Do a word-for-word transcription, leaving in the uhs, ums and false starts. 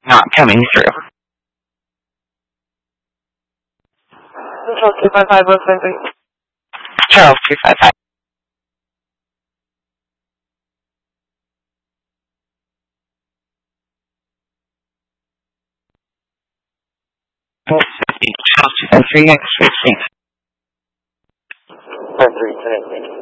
not coming through. Control two five five, what's my three? Charles two five five. Charles two five three, next week. five three, connect me.